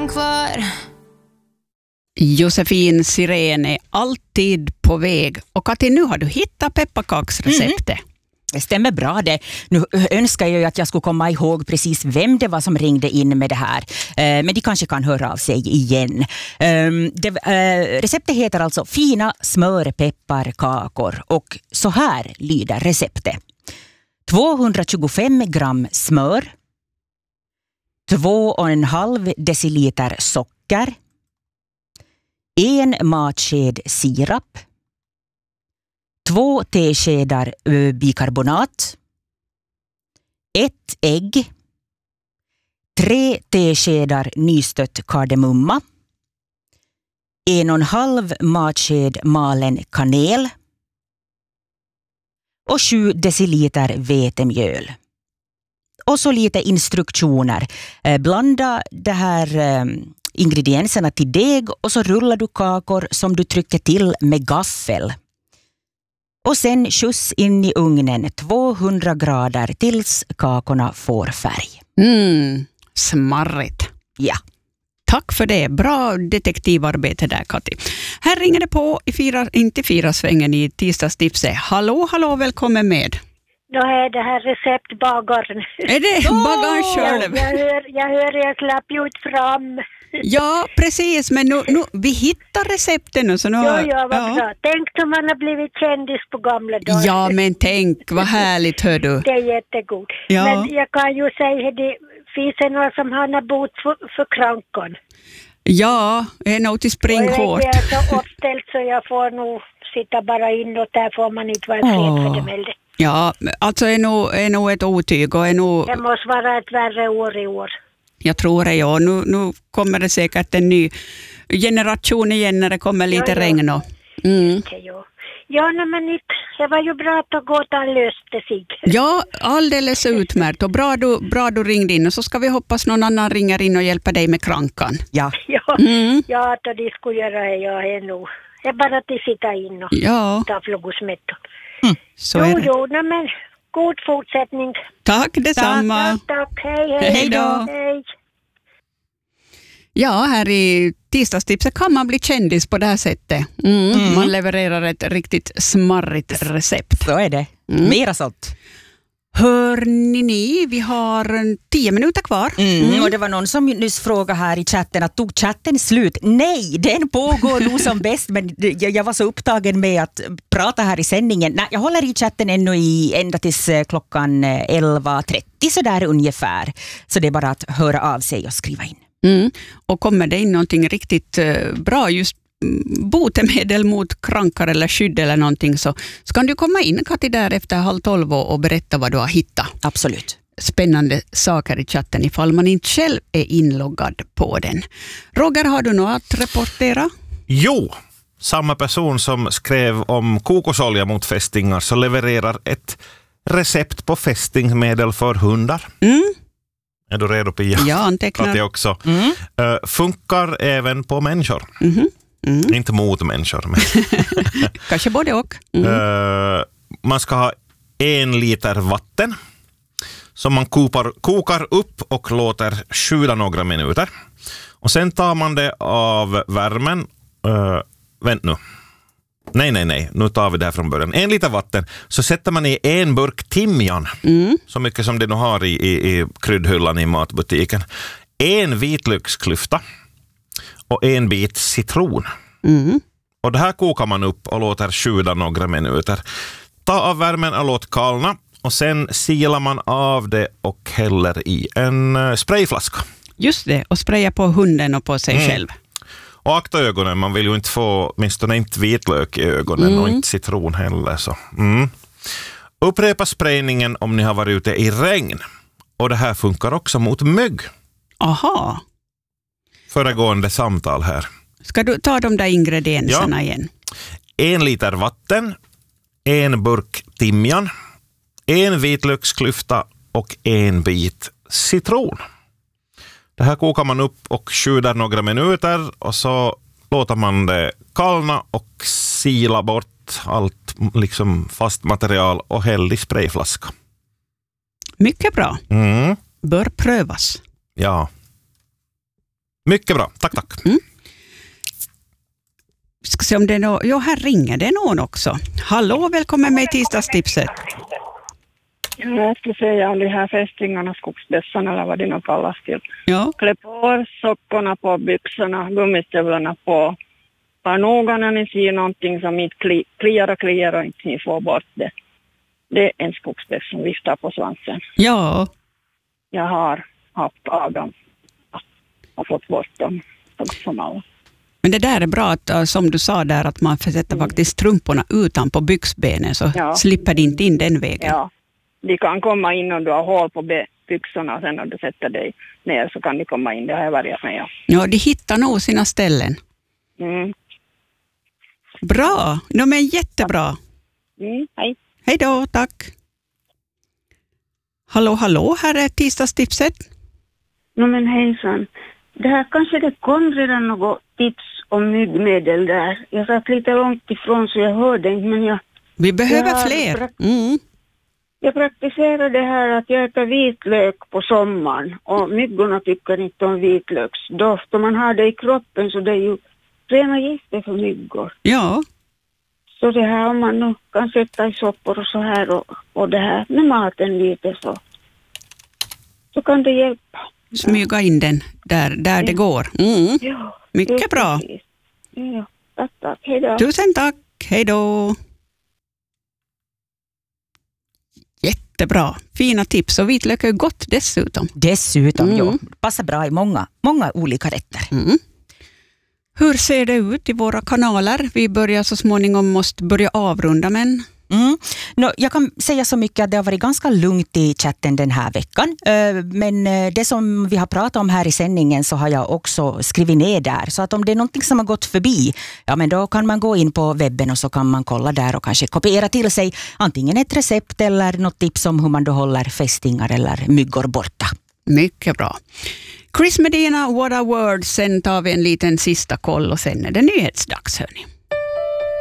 häng kvar. Josefin Sirén är alltid på väg. Och Kati, nu har du hittat pepparkaksreceptet. Det stämmer bra det. Nu önskar jag ju att jag skulle komma ihåg precis vem det var som ringde in med det här. Men de kanske kan höra av sig igen. Receptet heter alltså fina smörpepparkakor. Och så här lyder receptet. 225 gram smör. 2,5 deciliter socker. 1 matsked sirap. 2 teskedar bikarbonat. 1 ägg. 3 teskedar nystött kardemumma. 1,5 matsked malen kanel. Och 7 deciliter vetemjöl. Och så lite instruktioner. Blanda det här ingredienserna till deg och så rullar du kakor som du trycker till med gaffel. Och sen skjuts in i ugnen 200 grader tills kakorna får färg. Smarrigt. Ja. Tack för det. Bra detektivarbete där, Kati. Här ringer det på inte fyra svängen i tisdagstipset. Hallå, välkommen med. Då är det här receptbagaren. Är det bagaren själv? Jag hör jag släpp ut fram. Ja, precis. Men nu vi hittar recepten nu. Så nu vad bra. Tänk om man har blivit kändis på gamla dagar. Ja, men tänk, vad härligt, hör du. Det är jättegod. Ja. Men jag kan ju säga att det finns någon som har bot för krankan. Ja, är nog till springhårt. Jag är så uppställt så jag får nog sitta bara inåt. Där får man inte vara fred för det med det. Ja, alltså är nog ett otyg. Och det måste vara ett värre år i år. Jag tror det, ja. Nu kommer det säkert en ny generation igen när det kommer lite regn. Ja, men det var ju bra att gåtan löste sig. Ja, alldeles utmärkt. Och bra du ringde in. Och så ska vi hoppas någon annan ringer in och hjälper dig med krankan. Ja. Ja, att de skulle göra det. Jag är nog. Det är bara att de sitter in och ta flugosmettor. Så är det. Jo, men god fortsättning. Tack, detsamma. Tack. Hej då. Hej. Ja, här i tisdagstipset kan man bli kändis på det här sättet. Man levererar ett riktigt smarrigt recept. Så är det. Mera sånt. Hör ni, vi har 10 minuter kvar. Och det var någon som nyss frågade här i chatten att tog chatten slut? Nej, den pågår nog som bäst, men jag var så upptagen med att prata här i sändningen. Nej, jag håller i chatten ända tills klockan 11.30 så där ungefär. Så det är bara att höra av sig och skriva in. Och kommer det in någonting riktigt bra, just botemedel mot krankar eller skydd eller någonting, så kan du komma in, Kati, där efter 11:30 och berätta vad du har hittat. Absolut. Spännande saker i chatten ifall man inte själv är inloggad på den. Roger, har du något att rapportera? Jo, samma person som skrev om kokosolja mot fästingar så levererar ett recept på fästingmedel för hundar. Är du redo, Pia? Ja, antecknar. Kati också. Funkar även på människor. Inte mot människor. Men Kanske både och. Man ska ha 1 liter vatten som man kokar upp och låter sjuda några minuter. Och sen tar man det av värmen. Vänt nu. Nej. Nu tar vi det här från början. 1 liter vatten. Så sätter man i 1 burk timjan. Så mycket som det nu har i kryddhyllan i matbutiken. 1 vitlöksklyfta. Och 1 bit citron. Och det här kokar man upp och låter sjuda några minuter. Ta av värmen och låt kallna. Och sen silar man av det och häller i en sprayflaska. Just det, och spraya på hunden och på sig själv. Och akta ögonen, man vill ju inte få åtminstone inte vitlök i ögonen och inte citron heller. Så. Upprepa sprayningen om ni har varit ute i regn. Och det här funkar också mot mygg. Aha. Föregående samtal här. Ska du ta de där ingredienserna igen? 1 liter vatten, 1 burk timjan, 1 vitlöksklyfta och 1 bit citron. Det här kokar man upp och sjuder några minuter och så låter man det kallna och sila bort allt liksom fast material och häll i sprayflaska. Mycket bra. Bör prövas. Ja. Mycket bra, tack. Ska se om det är någon. Jo, här ringer det någon också. Hallå, välkommen med i tisdagstipset. Jag skulle säga om de här fästingarna, skogsbässan eller vad det nu kallas till. Ja. Klä på sockorna på byxorna, gummistövlarna på. Var noga när ni ser någonting som inte kliar och inte ni får bort det. Det är en skogsbäss som viftar på svansen. Ja. Jag har haft av dem och fått bort dem som alla. Men det där är bra att, som du sa där, att man försätter faktiskt strumporna utan på byxbenen så slipper det inte in den vägen. Ja, de kan komma in om du har hål på byxorna och sen när du sätter dig ner så kan de komma in. Det har jag varit med om. Ja, de hittar nog sina ställen. Bra, de är jättebra. Hej. Hej då, tack. Hallå, här är tisdagstipset. Men hejsan. Det här kanske det kom redan något tips om myggmedel där. Jag satt lite långt ifrån så jag hörde inte, men vi behöver fler. Jag praktiserar det här att jag äter vitlök på sommaren och myggorna tycker inte om vitlöksdoft. Om man har det i kroppen så det är ju rena gifter för myggor. Ja. Så det här om man nu kan sätta i soppor och så här och det här med maten lite så kan det hjälpa. Smyga in den där det går. Ja, mycket bra. Ja, tack. Hej då. Tusen tack. Hej då. Jättebra. Fina tips och vitlök är gott dessutom. Ja. Passar bra i många olika rätter. Hur ser det ut i våra kanaler? Vi börjar så småningom måste börja avrunda, men... Jag kan säga så mycket att det har varit ganska lugnt i chatten den här veckan. Men det som vi har pratat om här i sändningen så har jag också skrivit ner där. Så att om det är någonting som har gått förbi, ja men då kan man gå in på webben och så kan man kolla där och kanske kopiera till sig antingen ett recept eller något tips om hur man då håller fästingar eller myggor borta. Mycket bra. Chris Medina, What a Word. Sen tar vi en liten sista koll och sen är det nyhetsdags, hörni.